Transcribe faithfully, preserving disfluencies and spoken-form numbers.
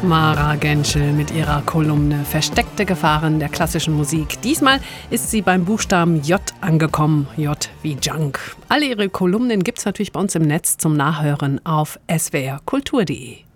Mara Genschel mit ihrer Kolumne Versteckte Gefahren der klassischen Musik. Diesmal ist sie beim Buchstaben J angekommen. J wie Junk. Alle ihre Kolumnen gibt's natürlich bei uns im Netz zum Nachhören auf s w r kultur punkt d e.